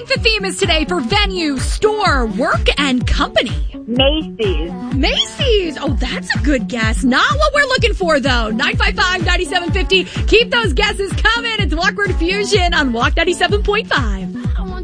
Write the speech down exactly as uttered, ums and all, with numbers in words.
the theme is today for venue, store, work, and company. Macy's. Macy's. Oh, that's a good guess. Not what we're looking for, though. nine five five, nine seven five zero. Keep those guesses coming. It's Awkward Fusion on Walk ninety-seven point five.